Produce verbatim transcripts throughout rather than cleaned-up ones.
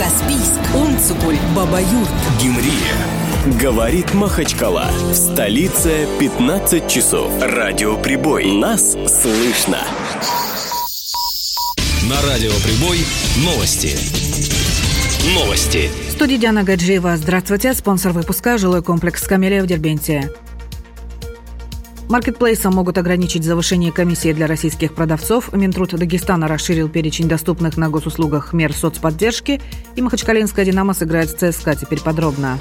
Каспийск, Унцугуль, Бабаюрт, Гимрия. Говорит Махачкала. В столице пятнадцать часов. Радиоприбой. Нас слышно. На Радиоприбой новости. Новости. В студии Диана Гаджиева. Здравствуйте. Спонсор выпуска – жилой комплекс «Камелия» в Дербенте. Маркетплейсам могут ограничить завышение комиссии для российских продавцов. Минтруд Дагестана расширил перечень доступных на госуслугах мер соцподдержки. И махачкалинская «Динамо» сыграет с ЦСКА. Теперь подробно.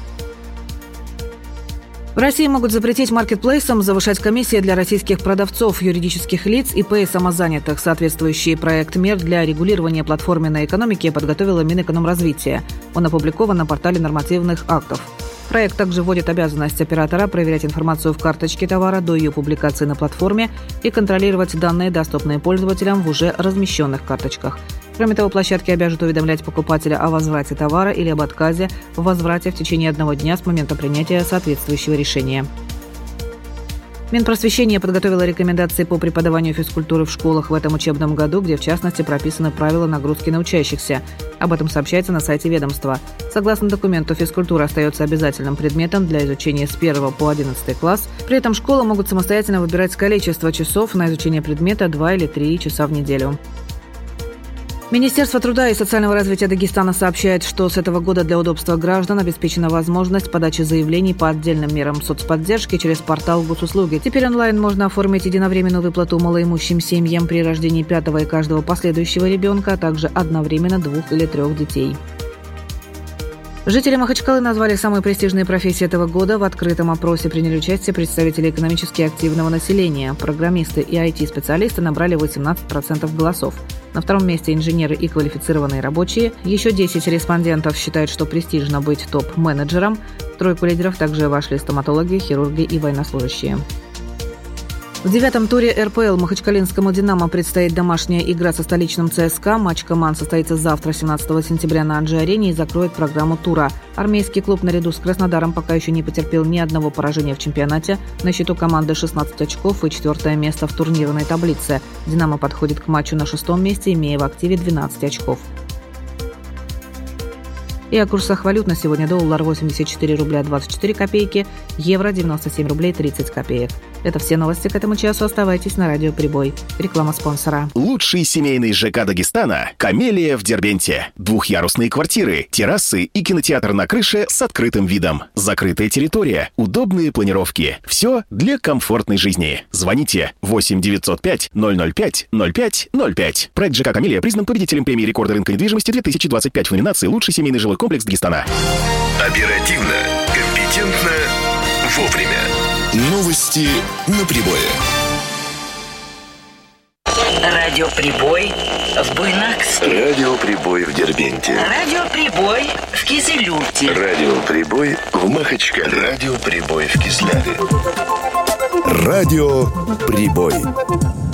В России могут запретить маркетплейсам завышать комиссии для российских продавцов, юридических лиц, ИП и самозанятых. Соответствующий проект мер для регулирования платформенной экономики подготовила Минэкономразвитие. Он опубликован на портале нормативных актов. Проект также вводит обязанность оператора проверять информацию в карточке товара до ее публикации на платформе и контролировать данные, доступные пользователям в уже размещенных карточках. Кроме того, площадки обяжут уведомлять покупателя о возврате товара или об отказе в возврате в течение одного дня с момента принятия соответствующего решения. Минпросвещение подготовило рекомендации по преподаванию физкультуры в школах в этом учебном году, где в частности прописаны правила нагрузки на учащихся. Об этом сообщается на сайте ведомства. Согласно документу, физкультура остается обязательным предметом для изучения с первого по одиннадцатый класс. При этом школы могут самостоятельно выбирать количество часов на изучение предмета два или три часа в неделю. Министерство труда и социального развития Дагестана сообщает, что с этого года для удобства граждан обеспечена возможность подачи заявлений по отдельным мерам соцподдержки через портал госуслуги. Теперь онлайн можно оформить единовременную выплату малоимущим семьям при рождении пятого и каждого последующего ребенка, а также одновременно двух или трех детей. Жители Махачкалы назвали самые престижные профессии этого года. В открытом опросе приняли участие представители экономически активного населения. Программисты и ай ти-специалисты набрали восемнадцать процентов голосов. На втором месте инженеры и квалифицированные рабочие. Еще десять респондентов считают, что престижно быть топ-менеджером. В тройку лидеров также вошли стоматологи, хирурги и военнослужащие. В девятом туре эр пэ эл махачкалинскому «Динамо» предстоит домашняя игра со столичным ЦСКА. Матч команд состоится завтра, семнадцатого сентября, на Анжи-арене и закроет программу тура. Армейский клуб наряду с Краснодаром пока еще не потерпел ни одного поражения в чемпионате. На счету команды шестнадцать очков и четвертое место в турнирной таблице. «Динамо» подходит к матчу на шестом месте, имея в активе двенадцать очков. И о курсах валют на сегодня: доллар восемьдесят четыре рубля двадцать четыре копейки, евро девяносто семь рублей тридцать копеек. Это все новости к этому часу. Оставайтесь на Радио Прибой. Реклама спонсора. Лучший семейный ЖК Дагестана – «Камелия» в Дербенте. Двухъярусные квартиры, террасы и кинотеатр на крыше с открытым видом. Закрытая территория, удобные планировки. Все для комфортной жизни. Звоните восемь девятьсот пять ноль ноль пять ноль пять ноль пять. Проект ЖК «Камелия» признан победителем премии рекорда рынка недвижимости две тысячи двадцать пять в номинации «Лучший семейный жилой комплекс Дагестана». Оперативно, компетентно, вовремя. Новости на Прибое. Радиоприбой в Буйнакске, Радиоприбой в Дербенте, Радиоприбой в Кизилюрте, Радиоприбой в Махачкале, Радиоприбой в Кизляве. Радиоприбой.